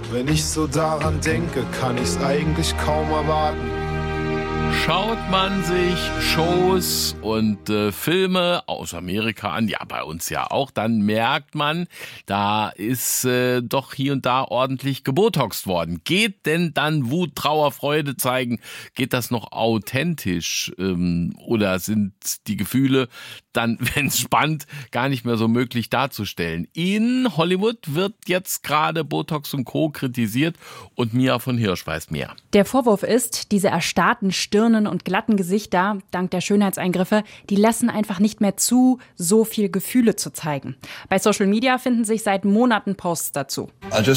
Wenn ich so daran denke, kann ich's eigentlich kaum erwarten. Schaut man sich Shows und Filme aus Amerika an, ja bei uns ja auch, dann merkt man, da ist doch hier und da ordentlich gebotoxt worden. Geht denn dann Wut, Trauer, Freude zeigen, geht das noch authentisch oder sind die Gefühle dann, wenn es spannt, gar nicht mehr so möglich darzustellen? In Hollywood wird jetzt gerade Botox und Co. kritisiert und Mia von Hirsch weiß mehr. Der Vorwurf ist, diese erstarrten Stirnen und glatten Gesichter, dank der Schönheitseingriffe, die lassen einfach nicht mehr zu, so viel Gefühle zu zeigen. Bei Social Media finden sich seit Monaten Posts dazu.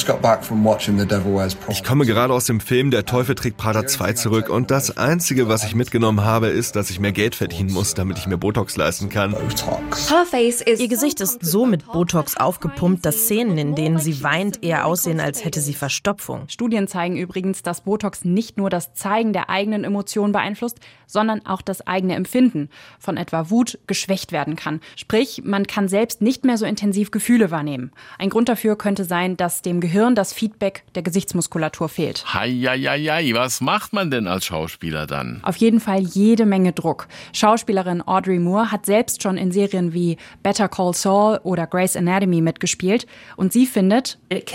Ich komme gerade aus dem Film Der Teufel trägt Prada 2 zurück und das Einzige, was ich mitgenommen habe, ist, dass ich mehr Geld verdienen muss, damit ich mir Botox leisten kann. Ihr Gesicht ist so mit Botox aufgepumpt, dass Szenen, in denen sie weint, eher aussehen, als hätte sie Verstopfung. Studien zeigen übrigens, dass Botox nicht nur das Zeigen der eigenen Emotionen beeinflusst, sondern auch das eigene Empfinden von etwa Wut geschwächt werden kann. Sprich, man kann selbst nicht mehr so intensiv Gefühle wahrnehmen. Ein Grund dafür könnte sein, dass dem Gehirn das Feedback der Gesichtsmuskulatur fehlt. Heieiei, was macht man denn als Schauspieler dann? Auf jeden Fall jede Menge Druck. Schauspielerin Audrey Moore hat selbst schon in Serien wie Better Call Saul oder Grey's Anatomy mitgespielt und sie findet,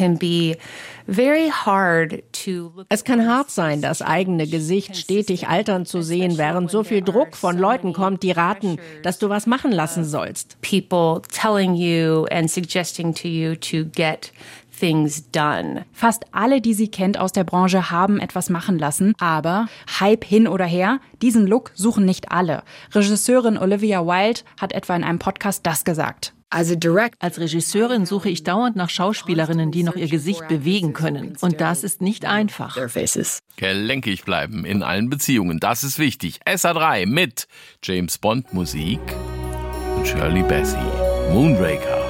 es kann hart sein, das eigene Gesicht stetig altern zu sehen, während so viel Druck von Leuten kommt, die raten, dass du was machen lassen sollst. People telling you and suggesting to you to get things done. Fast alle, die sie kennt aus der Branche, haben etwas machen lassen. Aber Hype hin oder her, diesen Look suchen nicht alle. Regisseurin Olivia Wilde hat etwa in einem Podcast das gesagt. Als Regisseurin suche ich dauernd nach Schauspielerinnen, die noch ihr Gesicht bewegen können. Und das ist nicht einfach. Gelenkig bleiben in allen Beziehungen, das ist wichtig. SA3 mit James Bond Musik und Shirley Bassey, Moonraker.